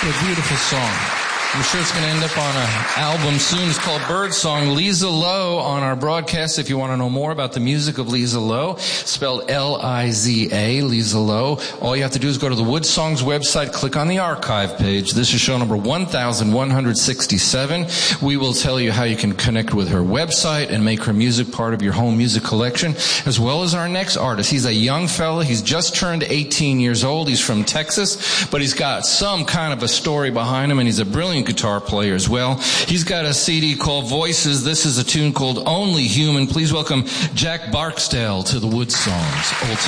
to a beautiful song. I'm sure it's going to end up on an album soon. It's called Birdsong. Lisa Lowe on our broadcast. If you want to know more about the music of Lisa Lowe, spelled L-I-Z-A, Lisa Lowe, all you have to do is go to the Wood Songs website, click on the archive page. This is show number 1167. We will tell you how you can connect with her website and make her music part of your home music collection, as well as our next artist. He's a young fella. He's just turned 18 years old. He's from Texas, but he's got some kind of a story behind him, and he's a brilliant guitar player as well. He's got a CD called Voices. This is a tune called Only Human. Please welcome Jack Barksdale to the Wood Songs.